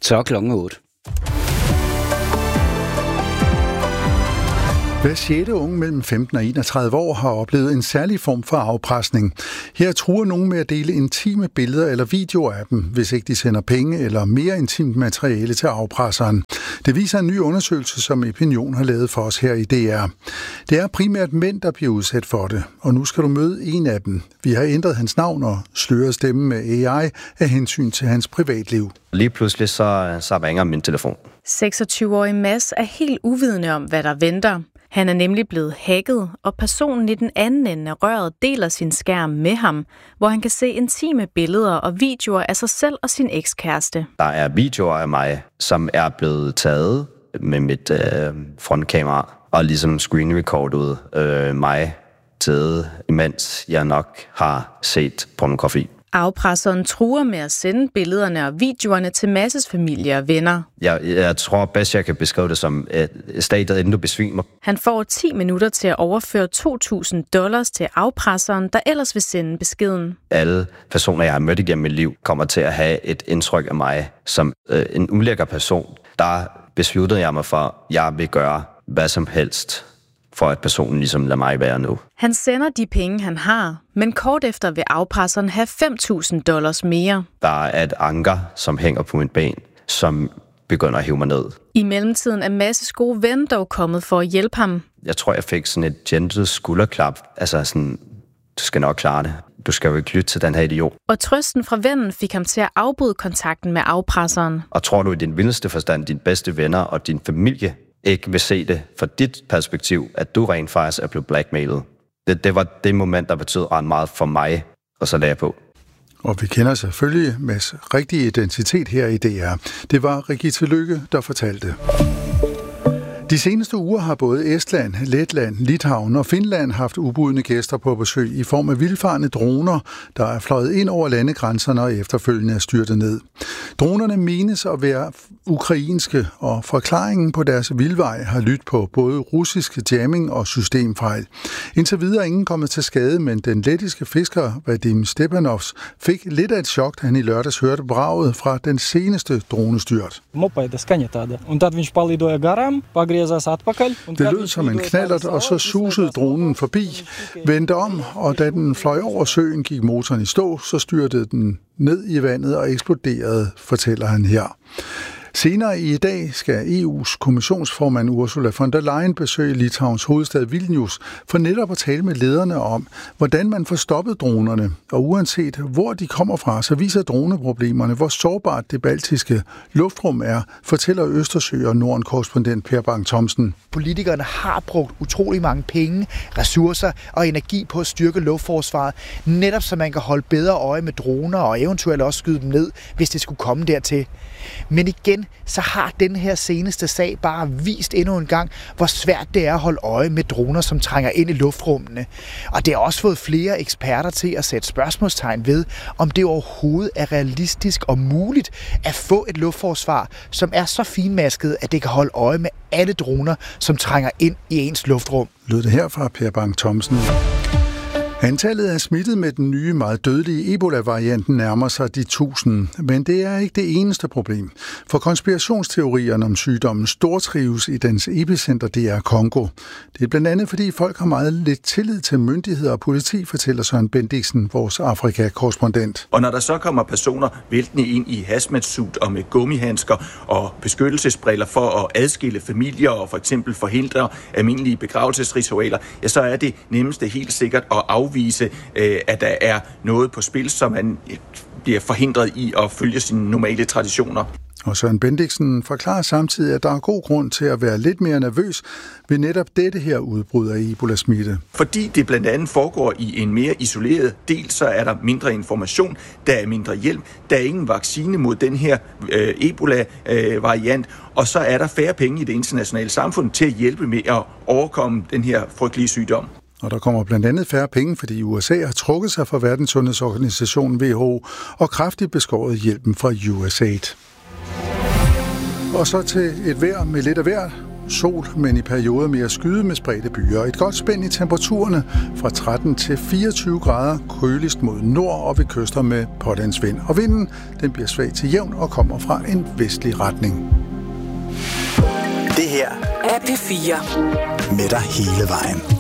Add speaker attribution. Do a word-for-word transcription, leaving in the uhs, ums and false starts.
Speaker 1: Så er klokken otte.
Speaker 2: Hver sjette unge mellem femten og enogtredive år har oplevet en særlig form for afpresning. Her truer nogen med at dele intime billeder eller videoer af dem, hvis ikke de sender penge eller mere intimt materiale til afpresseren. Det viser en ny undersøgelse, som Epinion har lavet for os her i D R. Det er primært mænd, der bliver udsat for det, og nu skal du møde en af dem. Vi har ændret hans navn og sløret stemmen med A I af hensyn til hans privatliv.
Speaker 3: Lige pludselig så, så ringer min telefon.
Speaker 4: seksogtyve-årig Mads er helt uvidende om, hvad der venter. Han er nemlig blevet hacket, og personen i den anden ende af røret deler sin skærm med ham, hvor han kan se intime billeder og videoer af sig selv og sin ekskæreste.
Speaker 3: Der er videoer af mig, som er blevet taget med mit øh, frontkamera, og ligesom screenrecordet øh, mig taget, imens jeg nok har set pornografi.
Speaker 4: Afpresseren truer med at sende billederne og videoerne til Masses familie og venner.
Speaker 3: Jeg, jeg tror bedst, jeg kan beskrive det som et statet, inden du besvimer.
Speaker 4: Han får ti minutter til at overføre to tusind dollars til afpresseren, der ellers vil sende beskeden.
Speaker 3: Alle personer, jeg har mødt igennem mit liv, kommer til at have et indtryk af mig som øh, en ulækker person. Der besluttede jeg mig for, at jeg vil gøre hvad som helst, for at personen ligesom lader mig være nu.
Speaker 4: Han sender de penge, han har, men kort efter vil afpresseren have fem tusind dollars mere.
Speaker 3: Der er et anker, som hænger på mit ben, som begynder at hive mig ned.
Speaker 4: I mellemtiden er Masses gode ven dog kommet for at hjælpe ham.
Speaker 3: Jeg tror, jeg fik sådan et gentle skulderklap. Altså sådan, du skal nok klare det. Du skal jo ikke lytte til den her idiot.
Speaker 4: Og trøsten fra vennen fik ham til at afbryde kontakten med afpresseren.
Speaker 3: Og tror du i din vildeste forstand, dine bedste venner og din familie ikke vil se det fra dit perspektiv, at du rent faktisk er blevet blackmailet. Det, det var det moment, der betød ret meget for mig, og så lagde jeg på.
Speaker 2: Og vi kender selvfølgelig Mads' rigtige identitet her i D R. Det var Rigitte Lykke, der fortalte. De seneste uger har både Estland, Letland, Litauen og Finland haft ubudne gæster på besøg i form af vildfarne droner, der er fløjet ind over landegrænserne og efterfølgende er styrtet ned. Dronerne menes at være ukrainske, og forklaringen på deres vildvej har lyttet på både russisk jamming og systemfejl. Indtil videre er ingen kommet til skade, men den lettiske fisker Vadim Stepanovs fik lidt af et chok, da han i lørdags hørte braget fra den seneste dronestyrt. Det lød som en knallert, og så susede dronen forbi, vendte om, og da den fløj over søen, gik motoren i stå, så styrtede den ned i vandet og eksploderede, fortæller han her. Senere i dag skal E U's kommissionsformand Ursula von der Leyen besøge Litauens hovedstad Vilnius for netop at tale med lederne om, hvordan man får stoppet dronerne. Og uanset hvor de kommer fra, så viser droneproblemerne, hvor sårbart det baltiske luftrum er, fortæller Østersø- og Norden-korrespondent Per Bang Thomsen.
Speaker 5: Politikerne har brugt utrolig mange penge, ressourcer og energi på at styrke luftforsvaret, netop så man kan holde bedre øje med droner og eventuelt også skyde dem ned, hvis det skulle komme dertil. Men igen, så har den her seneste sag bare vist endnu en gang, hvor svært det er at holde øje med droner, som trænger ind i luftrummene. Og det har også fået flere eksperter til at sætte spørgsmålstegn ved, om det overhovedet er realistisk og muligt at få et luftforsvar, som er så finmasket, at det kan holde øje med alle droner, som trænger ind i ens luftrum.
Speaker 2: Lød det her fra Per Bang Thomsen. Antallet af smittet med den nye, meget dødelige Ebola-varianten nærmer sig de tusind, men det er ikke det eneste problem. For konspirationsteorierne om sygdommen stortrives i dens epicenter, det er Kongo. Det er blandt andet, fordi folk har meget lidt tillid til myndigheder og politi, fortæller Søren Bendiksen, vores Afrika-korrespondent.
Speaker 6: Og når der så kommer personer væltende ind i hazmat-suit og med gummihandsker og beskyttelsesbriller for at adskille familier og for eksempel forhindre almindelige begravelsesritualer, ja, så er det nemmeste helt sikkert at afvise, at der er noget på spil, så man bliver forhindret i at følge sine normale traditioner.
Speaker 2: Og Søren Bendiksen forklarer samtidig, at der er god grund til at være lidt mere nervøs ved netop dette her udbrud af Ebola-smitte.
Speaker 6: Fordi det blandt andet foregår i en mere isoleret del, så er der mindre information, der er mindre hjælp, der er ingen vaccine mod den her øh, Ebola-variant, øh, og så er der færre penge i det internationale samfund til at hjælpe med at overkomme den her frygtelige sygdom.
Speaker 2: Og der kommer blandt andet færre penge, fordi U S A har trukket sig fra Verdenssundhedsorganisationen W H O og kraftigt beskåret hjælpen fra U S A I D. Og så til et vejr med lidt af vejr. sol, men i perioder mere skyde med spredte byer. Et godt spænd i temperaturerne fra tretten til fireogtyve grader, køligst mod nord og ved kyster med pålandsvind. Og vinden den bliver svag til jævn og kommer fra en vestlig retning.
Speaker 1: Det her er P fire. Med dig hele vejen.